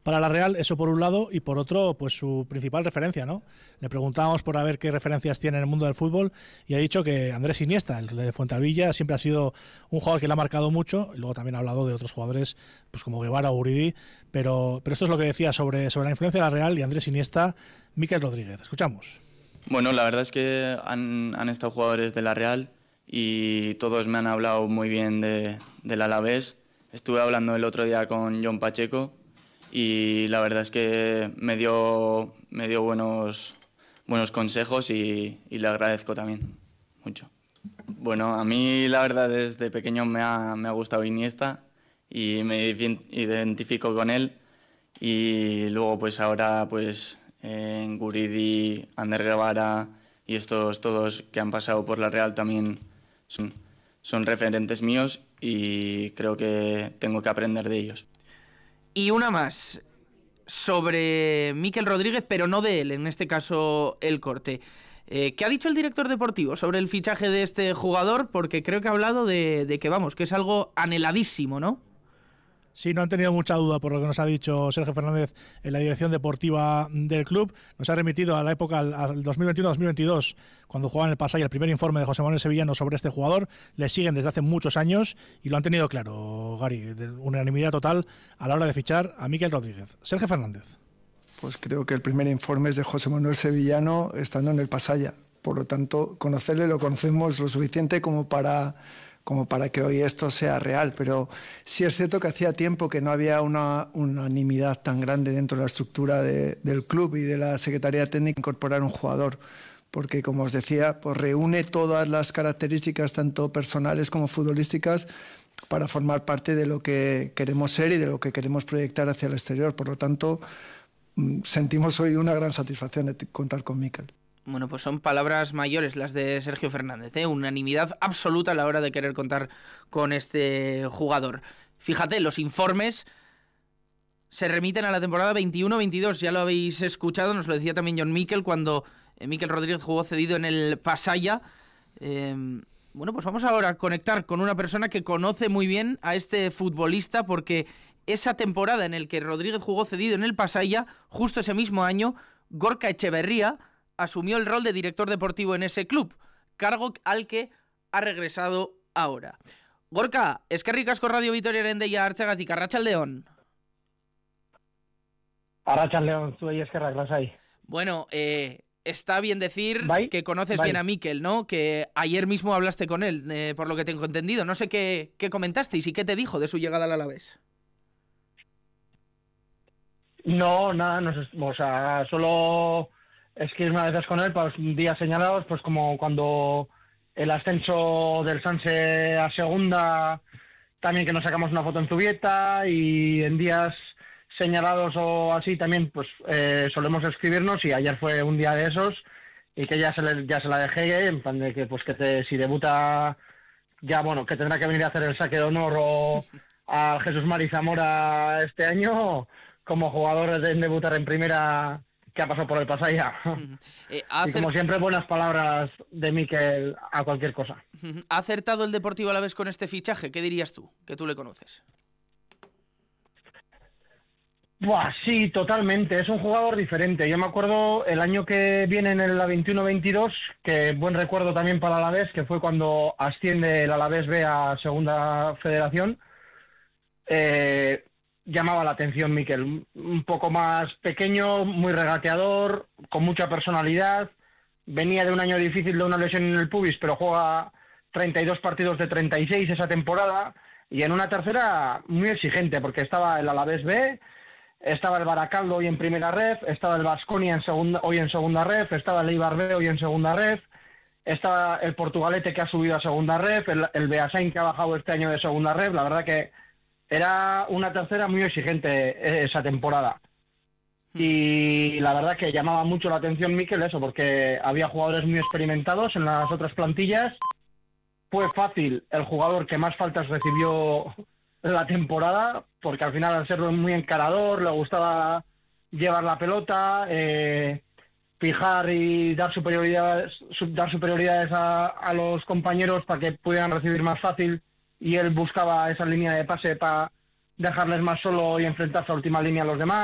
para la Real, eso por un lado, y por otro, pues su principal referencia, ¿no? Le preguntábamos por a ver qué referencias tiene en el mundo del fútbol y ha dicho que Andrés Iniesta, el de Fuenlabrada, siempre ha sido un jugador que le ha marcado mucho, y luego también ha hablado de otros jugadores pues como Guevara o Uridi, pero esto es lo que decía sobre la influencia de la Real y Andrés Iniesta, Mikel Rodríguez. Escuchamos. Bueno, la verdad es que han estado jugadores de la Real y todos me han hablado muy bien del Alavés. Estuve hablando el otro día con John Pacheco y la verdad es que me dio buenos consejos y le agradezco también mucho. Bueno, a mí la verdad desde pequeño me ha gustado Iniesta y me identifico con él, y luego pues ahora pues en Guridi, Ander Guevara y estos todos que han pasado por la Real también son referentes míos y creo que tengo que aprender de ellos. Y una más sobre Mikel Rodríguez, pero no de él, en este caso el corte. ¿Qué ha dicho el director deportivo sobre el fichaje de este jugador? Porque creo que ha hablado de que, vamos, que es algo anheladísimo, ¿no? Sí, no han tenido mucha duda por lo que nos ha dicho Sergio Fernández en la dirección deportiva del club. Nos ha remitido a la época, al 2021-2022, cuando jugaba en el Pasaya, el primer informe de José Manuel Sevillano sobre este jugador. Le siguen desde hace muchos años y lo han tenido claro, Gary, de unanimidad total a la hora de fichar a Mikel Rodríguez. Sergio Fernández. Pues creo que el primer informe es de José Manuel Sevillano estando en el Pasaya. Por lo tanto, conocerle lo conocemos lo suficiente como para que hoy esto sea real, pero sí es cierto que hacía tiempo que no había una unanimidad tan grande dentro de la estructura del club y de la Secretaría Técnica incorporar un jugador, porque como os decía, pues reúne todas las características tanto personales como futbolísticas para formar parte de lo que queremos ser y de lo que queremos proyectar hacia el exterior. Por lo tanto, sentimos hoy una gran satisfacción de contar con Mikel. Bueno, pues son palabras mayores las de Sergio Fernández, ¿eh? Unanimidad absoluta a la hora de querer contar con este jugador. Fíjate, los informes se remiten a la temporada 21-22, ya lo habéis escuchado, nos lo decía también John Mikel cuando Mikel Rodríguez jugó cedido en el Pasaya. Bueno, pues vamos ahora a conectar con una persona que conoce muy bien a este futbolista, porque esa temporada en el que Rodríguez jugó cedido en el Pasaya, justo ese mismo año, Gorka Etxeberria asumió el rol de director deportivo en ese club, cargo al que ha regresado ahora. Gorka, eskerrik asko Radio Vitoriaren deia hartzeagatik, arratsaldeon. Arratsaldeon, zuei eskerrak lasai. Bueno, está bien decir que conoces Bai. bien a Mikel, ¿no? Que ayer mismo hablaste con él, por lo que tengo entendido. No sé qué comentasteis y qué te dijo de su llegada al Alavés. No, nada, o sea, solo escribirme a veces con él para los días señalados, pues como cuando el ascenso del Sanse a segunda, también que nos sacamos una foto en Zubieta, y en días señalados o así también pues solemos escribirnos, y ayer fue un día de esos y que ya se la dejé en plan de que pues si debuta ya, bueno, que tendrá que venir a hacer el saque de honor o a Jesús Mari Zamora este año como jugador de debutar en primera, que ha pasado por el Pasaya. Y como siempre, buenas palabras de Mikel a cualquier cosa. ¿Ha acertado el Deportivo Alavés con este fichaje? ¿Qué dirías tú, que tú le conoces? Buah, sí, totalmente. Es un jugador diferente. Yo me acuerdo el año que viene en el 21-22, que buen recuerdo también para el Alavés, que fue cuando asciende el Alavés B a Segunda Federación. Llamaba la atención Mikel, un poco más pequeño, muy regateador, con mucha personalidad. Venía de un año difícil, de una lesión en el pubis, pero juega 32 partidos de 36 esa temporada, y en una tercera muy exigente, porque estaba el Alavés B, estaba el Baracaldo hoy en primera ref, estaba el Baskonia hoy en segunda ref, estaba el Eibar B hoy en segunda ref, estaba el Portugalete que ha subido a segunda ref, el Beasain que ha bajado este año de segunda ref. La verdad que era una tercera muy exigente esa temporada. Y la verdad que llamaba mucho la atención Mikel eso, porque había jugadores muy experimentados en las otras plantillas. Fue fácil el jugador que más faltas recibió la temporada, porque al final, al ser muy encarador, le gustaba llevar la pelota, fijar y dar superioridades a los compañeros para que pudieran recibir más fácil, y él buscaba esa línea de pase para dejarles más solo y enfrentarse a última línea a los demás.